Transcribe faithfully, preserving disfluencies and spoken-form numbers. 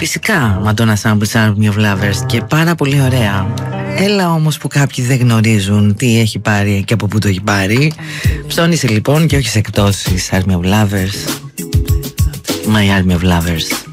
Φυσικά Madonna Summer Army of Lovers και πάρα πολύ ωραία. Έλα όμως που κάποιοι δεν γνωρίζουν τι έχει πάρει και από πού το έχει πάρει. Ψώνισε λοιπόν και όχι σε εκτόσεις. Army of Lovers, My Army of Lovers.